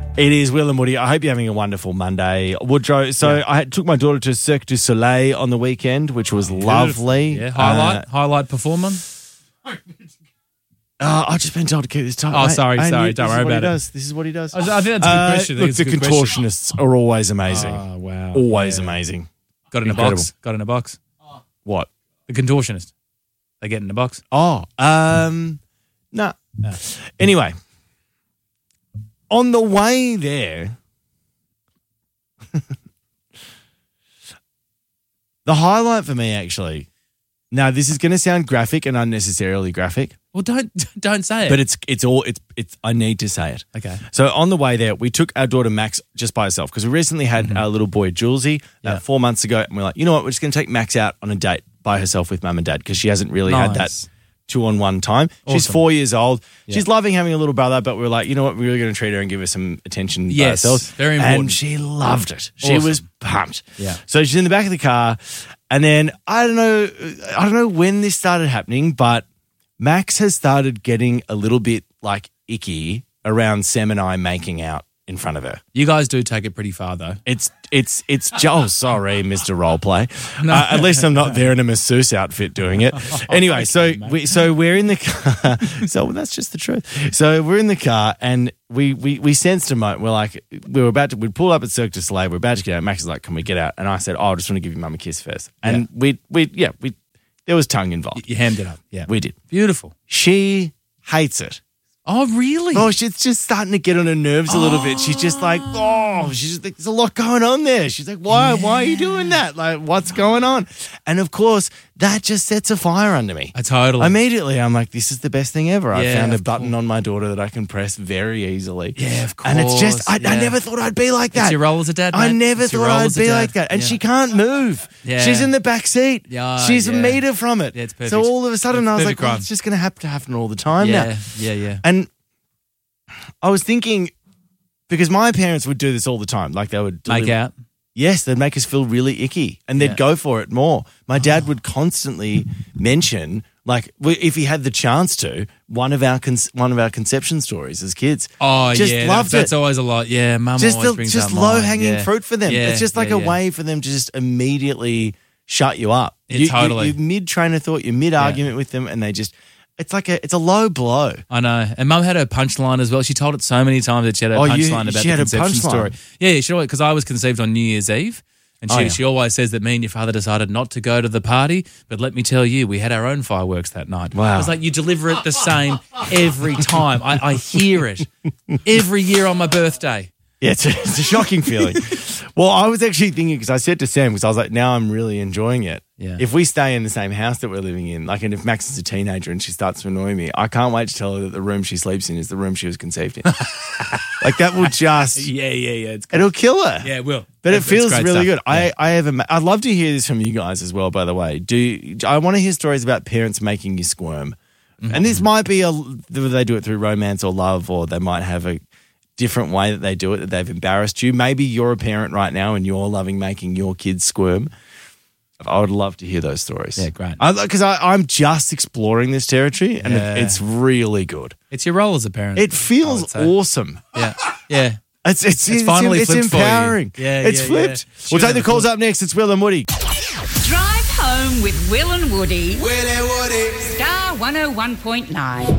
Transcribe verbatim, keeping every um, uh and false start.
It is Will and Woody. I hope you're having a wonderful Monday. Woodrow, so yeah. I took my daughter to Cirque du Soleil on the weekend, which was lovely. Yeah, highlight, uh, highlight performance. Uh, I've just been told to keep this tight. Oh, sorry, I, sorry. I Don't worry about it. Does. This is what he does. I think that's a good uh, question. Look, the contortionists are always amazing. Oh, wow. Always yeah. amazing. Got in Incredible. a box. Got in a box. What? The contortionist. They get in a box. Oh, um, no. no. Anyway, on the way there, the highlight for me actually, now this is going to sound graphic and unnecessarily graphic. Well, don't don't say it. But it's it's all it's it's. I need to say it. Okay. So on the way there, we took our daughter Max just by herself because we recently had mm-hmm. our little boy Julesy yeah. uh, four months ago, and we're like, you know what, we're just going to take Max out on a date by herself with mum and dad because she hasn't really nice. had that two on one time. Awesome. She's four years old. Yeah. She's loving having a little brother, but we're like, you know what, we're really going to treat her and give her some attention by yes, ourselves. Very important. And she loved it. She awesome. was pumped. Yeah. So she's in the back of the car, and then I don't know, I don't know when this started happening, but Max has started getting a little bit like icky around Sam and I making out in front of her. You guys do take it pretty far though. It's it's it's oh sorry, Mister Roleplay. No. Uh, at least I'm not there in a masseuse outfit doing it. Anyway, so we so we're in the car. So well, that's just the truth. So we're in the car and we we we sensed a moment. We're like we were about to we pull up at Cirque du Soleil. We're about to get out. Max is like, "Can we get out?" And I said, "Oh, I just want to give your mum a kiss first." And yeah. we we yeah we there was tongue involved. You hammed it up. Yeah, we did. Beautiful. She hates it. Oh, really? Oh, she's just starting to get on her nerves a little oh. bit. She's just like, oh, she's just like, there's a lot going on there. She's like, why? Yeah. Why are you doing that? Like, what's going on? And of course, that just sets a fire under me. I totally. Immediately, I'm like, this is the best thing ever. Yeah, I found a button course. on my daughter that I can press very easily. Yeah, of course. And it's just, I, yeah. I never thought I'd be like that. It's your role as a dad, mate. I never it's thought I'd be like that. And yeah. she can't move. Yeah. She's in the back seat. Yeah, She's yeah. a meter from it. Yeah, it's perfect. So all of a sudden, it's I was like, well, crime. it's just going to have to happen all the time yeah, now. Yeah, yeah, And I was thinking, because my parents would do this all the time. Like they would make deliver, out. Yes, they'd make us feel really icky and they'd yeah. go for it more. My dad would constantly mention, like if he had the chance to, one of our con- one of our conception stories as kids. Oh, just yeah. Loved that's, that's it. always a lot. Yeah, mum just always the, brings Just up low-hanging yeah. fruit for them. Yeah, it's just like yeah, a yeah. way for them to just immediately shut you up. Yeah, you, totally. You, you're mid-train of thought, you're mid-argument yeah. with them and they just... It's like a, it's a low blow. I know. And mum had her punchline as well. She told it so many times that she had her oh, punchline you, about she the had conception a story. Yeah, yeah, she always, because I was conceived on New Year's Eve. And she, oh, yeah. she always says that me and your father decided not to go to the party. But let me tell you, we had our own fireworks that night. Wow. I was like, you deliver it the same every time. I, I hear it every year on my birthday. Yeah, it's a, it's a shocking feeling. Well, I was actually thinking, because I said to Sam, because I was like, now I'm really enjoying it. Yeah. If we stay in the same house that we're living in, like, and if Max is a teenager and she starts to annoy me, I can't wait to tell her that the room she sleeps in is the room she was conceived in. Like, that will just... Yeah, yeah, yeah. It's cool. It'll kill her. Yeah, it will. But it's, it feels really stuff. good. Yeah. I, I have a, I'd love to hear this from you guys as well, by the way. Do I want to hear stories about parents making you squirm? Mm-hmm. And this might be, a they do it through romance or love, or they might have a different way that they do it, that they've embarrassed you. Maybe you're a parent right now and you're loving making your kids squirm. I would love to hear those stories. Yeah, great. Because I, I, I'm just exploring this territory and yeah. it, it's really good. It's your role as a parent. It feels awesome. Yeah, yeah. It's, it's, it's, it's finally it's flipped empowering. For you. Yeah, it's yeah, flipped. Yeah. We'll Sure, take the calls up next. It's Will and Woody. Drive home with Will and Woody. Will and Woody. Star one oh one point nine.